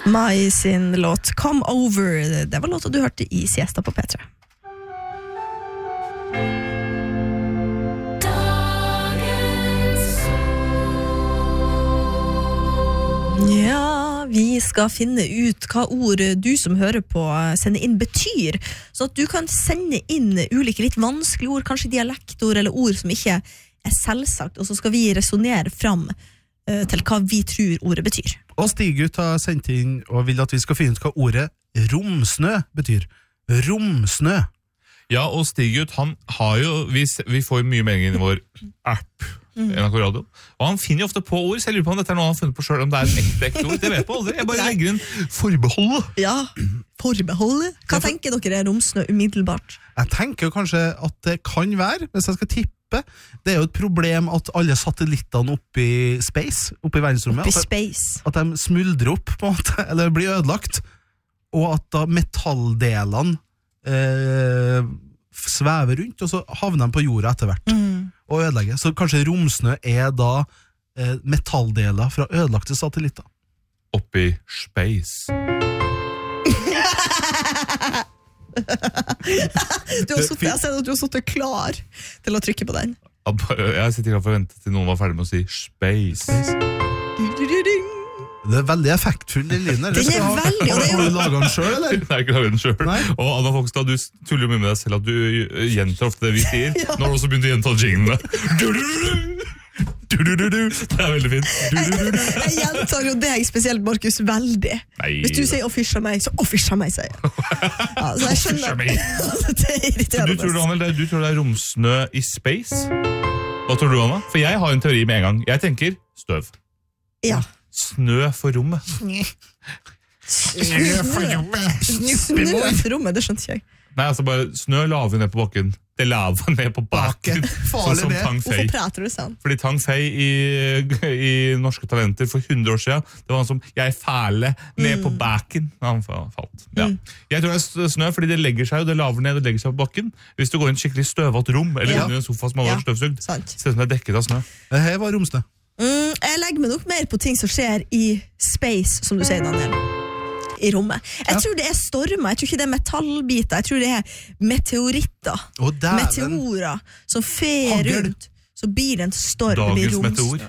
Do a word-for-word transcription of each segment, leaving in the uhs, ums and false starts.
Mai sin låt Come Over. Det var låta du hørte i Siesta på P tre. Ja, vi skal finne ut hva ord du som hører på sender inn betyr, så at du kan sende inn ulike litt vanskelige ord, kanskje dialektord eller ord som ikke er selvsagt, og så skal vi resonere fram uh, til hva vi tror ordet betyr. Og Stig-Gutt har sendt inn og vil at vi skal finne ut hva ordet romsnø betyr. Romsnø. Ja, og Stig-Gutt, han har jo, vi, vi får mye meldinger i vår app, Mm. N R K Radio. Og han finner jo ofte på ord, så jeg lurer på om dette er noe han har funnet på selv, om det er en ekte, ekte ord. Det vet jeg på aldri. Jeg bare legger inn forbeholdet. Ja, forbeholdet. Hva tenker dere er romsnø umiddelbart? Jeg tenker kanskje at det kan være, hvis jeg skal tippe, det er jo et problem at alle satellittene oppe i space, oppe i verdensrommet, oppe i space. At, at de smuldrer opp, på en måte, eller blir ødelagt, og at da metalldelene eh, svever rundt, og så havner de på jorda etter hvert. Mm. Og ødelegge. Så kanskje romsnø er da eh, metalldeler fra ødelagte satellitter. Oppi space. Du har suttet, jeg ser at du har suttet klar til å trykke på den. Jeg sitter klar for å vente til noen var ferdig med å si space. Det er veldig effektfull i lyden. Den er veldig, og det er jo... Har du laget den selv, eller? Nei, ikke laget den selv. Nei. Og Anna Fogstad, du tuller jo mye med deg selv at du gjentar ofte det vi sier. Ja. Nå har du også begynt å gjenta jinglene. Det er veldig fint. Jeg gjentar jo deg spesielt, Markus, veldig. Nei. Hvis du sier «offisha meg», så «offisha meg», sier jeg. Ja, så jeg skjønner. Det er irriterende. Du tror, Daniel, du tror det er romsnø i space? Hva tror du, Anna? For jeg har en teori med en gang. Jeg tenker støv. Ja. Snø for rommet. Snø for rommet. Snø for rommet, det skjønte ikke jeg. Nei, altså bare snø laver ned på bakken. Det laver ned på bakken. Sånn som Tang Fei. Hvorfor prater du sånn? Fordi Tang Fei i, i Norske Talenter for hundre år siden, det var han som, jeg fæle ned mm. på bakken. Han falt. Ja. Mm. Jeg tror det er snø, fordi det legger seg, og det laver ned, og det legger seg på bakken. Hvis du går i en skikkelig støvat rom, eller ja. Under en sofa som har vært ja. Støvsugd, ser det ut som det er dekket av snø. Her var romsnø. Mm, jeg legger meg nok mer på ting som skjer i space, som du sier, Daniel, i rommet. Jeg ja. Tror det er stormer, jeg tror ikke det er metallbiter, jeg tror det er meteoritter, oh, meteorer som fer rundt, så blir det en storm. Dagens i meteor.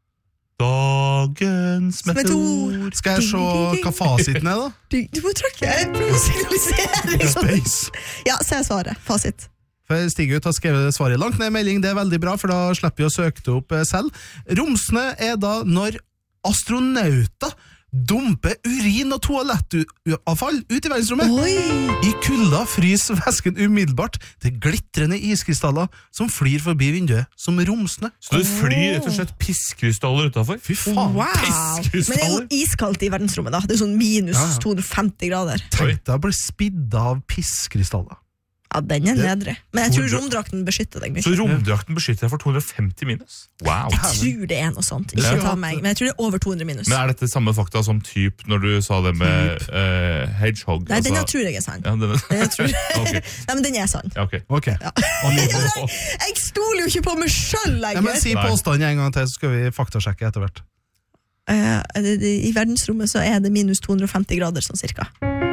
Dagens meteor. Skal jeg se hva fasiten er da? Du, du må trykke, jeg prøver å signalisere. Space. Ja, se svaret, fasit. Stig-Gutt har skrevet svaret langt ned i melding, det er veldig bra, for da slipper vi å søke det opp selv. Romsnø er da når astronauter dumper urin og toalettavfall ut i verdensrommet. Oi. I kulda fryser væsken umiddelbart til glitrende iskrystaller som flyr forbi vinduet som romsnø. Så det flyr rett og slett pisskrystaller utenfor? Fy faen, wow. Men det er jo iskaldt i verdensrommet da, det er sånn minus ja, ja. to hundre og femti grader. Tenk deg å bli spiddet av pisskrystaller. Ja, den er nedre. Men jeg tror romdrakten beskytter deg mye. Så romdrakten beskytter deg for to hundre og femti minus? Wow. Jeg tror det er noe sånt. Ikke ta meg, men jeg tror det er over to hundre minus. Men er dette samme fakta som typ når du sa det med uh, hedgehog? Nei, altså... den tror jeg er sann. Ja, den er... den jeg tror... okay. Nei, men den er sann. Ja, ok. okay. Ja. jeg, jeg stoler jo ikke på meg selv lenger. Ja, men si påstanden en gang til, så skal vi faktasjekke etter hvert. Uh, I verdensrommet så er det minus to hundre og femti grader, sånn cirka.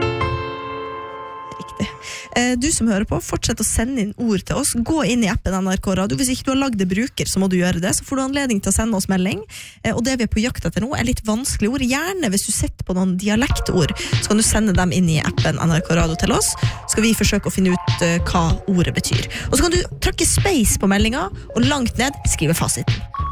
Du som hører på, fortsett å sende inn ord til oss. Gå inn i appen N R K Radio. Hvis ikke du har lagd det bruker, så må du gjøre det. Så får du anledning til å sende oss melding. Og det vi er på jakt etter nå er litt vanskelige ord. Gjerne hvis du setter på noen dialektord, så kan du sende dem inn i appen N R K Radio til oss. Så skal vi forsøke å finne ut hva ordet betyr. Og så kan du trykke space på meldinga, og langt ned skrive fasiten.